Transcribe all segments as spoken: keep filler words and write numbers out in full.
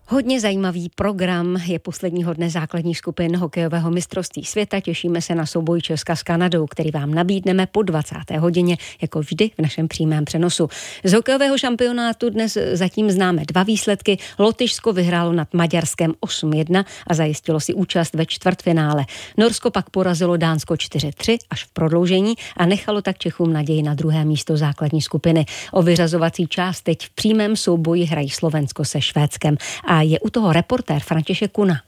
Hodně zajímavý program je posledního dne základních skupin hokejového mistrovství světa. Těšíme se na souboj Česka s Kanadou, který vám nabídneme po dvacáté hodině, jako vždy v našem přímém přenosu. Z hokejového šampionátu dnes zatím známe dva výsledky. Lotyšsko vyhrálo nad Maďarskem osm jedna a zajistilo si účast ve čtvrtfinále. Norsko pak porazilo Dánsko čtyři tři až v prodloužení a nechalo tak Čechům naději na druhé místo základní skupiny. O vyřazovací část teď v přímém souboji hrají Slovensko se Švédskem. A je u toho reportér František Kuna.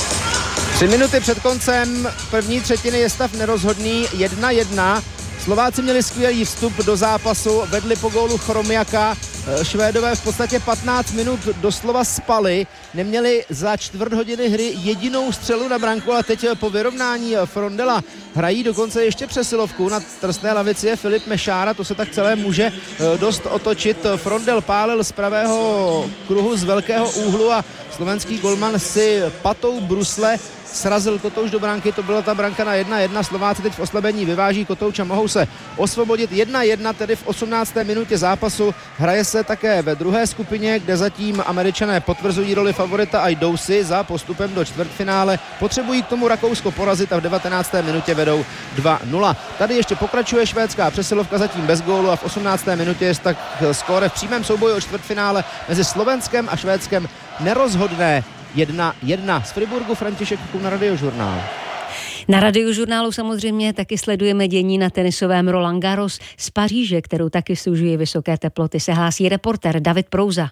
Tři minuty před koncem první třetiny je stav nerozhodný, jedna jedna. Slováci měli skvělý vstup do zápasu, vedli po gólu Chromiaka. Švédové v podstatě patnáct minut doslova spali, neměli za čtvrt hodiny hry jedinou střelu na branku, a teď po vyrovnání Frondela hrají dokonce ještě přesilovku. Na trestné lavici je Filip Mešára, to se tak celé může dost otočit. Frondel pálil z pravého kruhu z velkého úhlu a slovenský golman si patou brusle srazil Kotouč do branky, to byla ta branka na jedna jedna. Slováci teď v oslabení vyváží Kotouč a mohou se osvobodit. jedna jedna tedy v osmnácté minutě zápasu. Hraje se také ve druhé skupině, kde zatím Američané potvrzují roli favorita a jdou si za postupem do čtvrtfinále. Potřebují k tomu Rakousko porazit a v devatenácté minutě vedou dva nula. Tady ještě pokračuje švédská přesilovka, zatím bez gólu, a v osmnácté minutě je tak skóre v přímém souboji o čtvrtfinále mezi Slovenskem a Švédskem nerozhodné. jedna jedna. Z Friburgu František Kuna, Radiožurnál. Na Radiožurnálu samozřejmě taky sledujeme dění na tenisovém Roland Garros. Z Paříže, kterou taky sužují vysoké teploty, se hlásí reportér David Prouza.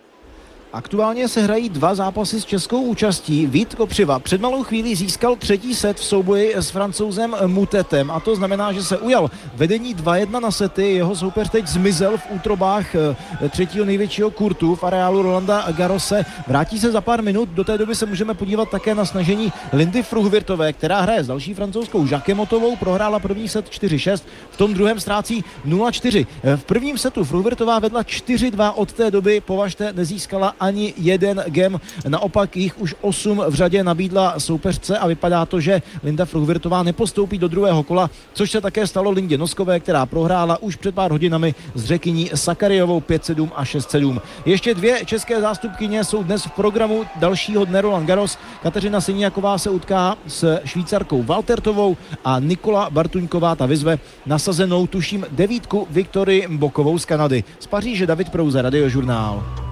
Aktuálně se hrají dva zápasy s českou účastí. Vít Kopřiva před malou chvílí získal třetí set v souboji s Francouzem Mutetem, a to znamená, že se ujal vedení dva jedna na sety. Jeho soupeř teď zmizel v útrobách třetího největšího kurtu v areálu Rolanda Garrose. Vrátí se za pár minut, do té doby se můžeme podívat také na snažení Lindy Fruhvirtové, která hraje s další francouzskou Jacquemotovou, prohrála první set čtyři šest, v tom druhém ztrácí nula čtyři. V prvním setu Fruhvirtová vedla čtyři dva, od té doby, považte, nezískala ani jeden gem, naopak jich už osm v řadě nabídla soupeřce a vypadá to, že Linda Fruhvirtová nepostoupí do druhého kola, což se také stalo Lindě Noskové, která prohrála už před pár hodinami s Řekyní Sakarijovou pět sedm a šest sedm. Ještě dvě české zástupkyně jsou dnes v programu dalšího dne Roland Garros. Kateřina Siniaková se utká s Švýcarkou Valtertovou a Nikola Bartuňková ta vyzve nasazenou tuším devítku Viktorii Mbokovou z Kanady. Z Paříže David Prouza, Radiožurnál.